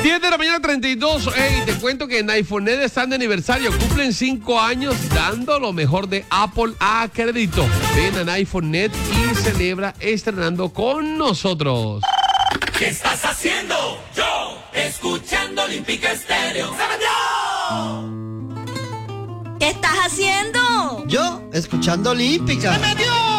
10 de la mañana 32. Hey, te cuento que en iPhoneNet están de aniversario. Cumplen 5 años dando lo mejor de Apple a crédito. Ven a iPhoneNet y celebra estrenando con nosotros. ¿Qué estás haciendo? Yo, escuchando Olímpica Estéreo. ¿Qué estás haciendo? Yo, escuchando Olímpica. ¡Se metió!